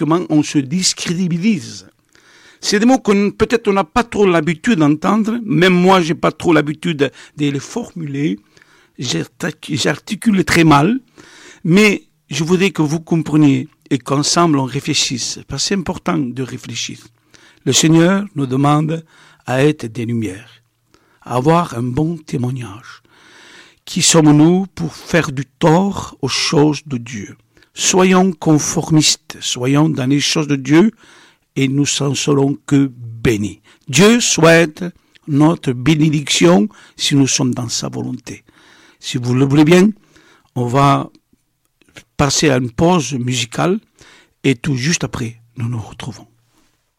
comment on se discrédibilise. C'est des mots qu'on peut-être on n'a pas trop l'habitude d'entendre, même moi j'ai pas trop l'habitude de les formuler, j'articule très mal, mais je voudrais que vous compreniez et qu'ensemble on réfléchisse, parce que c'est important de réfléchir. Le Seigneur nous demande à être des lumières, à avoir un bon témoignage. Qui sommes-nous pour faire du tort aux choses de Dieu? Soyons conformistes, soyons dans les choses de Dieu et nous n'en serons que bénis. Dieu souhaite notre bénédiction si nous sommes dans sa volonté. Si vous le voulez bien, on va passer à une pause musicale et tout juste après, nous nous retrouvons.